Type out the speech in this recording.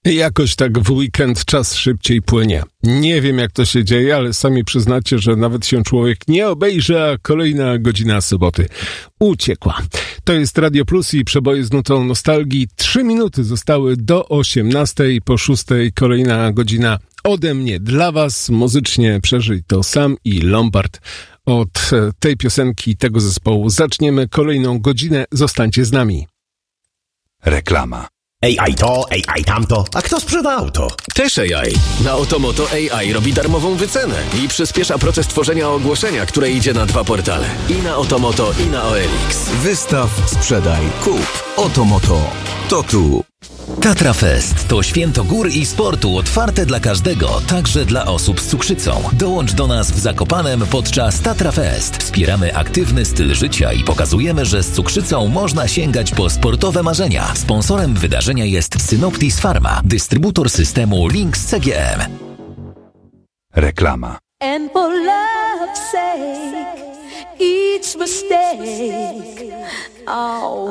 Jakoś tak w weekend czas szybciej płynie. Nie wiem, jak to się dzieje, ale sami przyznacie, że nawet się człowiek nie obejrzy, a kolejna godzina soboty uciekła. To jest Radio Plus i przeboje z nutą nostalgii. 3 minuty zostały do 18. Po 6 kolejna godzina ode mnie dla was. Muzycznie przeżyj to Sam i Lombard. Od tej piosenki, tego zespołu zaczniemy kolejną godzinę. Zostańcie z nami. Reklama. AI to, AI tamto. A kto sprzeda auto? Też AI. Na Otomoto AI robi darmową wycenę i przyspiesza proces tworzenia ogłoszenia, które idzie na 2 portale. I na Otomoto, i na OLX. Wystaw, sprzedaj, kup. Otomoto. To tu. Tatra Fest to święto gór i sportu otwarte dla każdego, także dla osób z cukrzycą. Dołącz do nas w Zakopanem podczas Tatra Fest. Wspieramy aktywny styl życia i pokazujemy, że z cukrzycą można sięgać po sportowe marzenia. Sponsorem wydarzenia jest Synoptis Pharma, dystrybutor systemu Lynx CGM. Reklama. And for love's sake, each mistake, oh,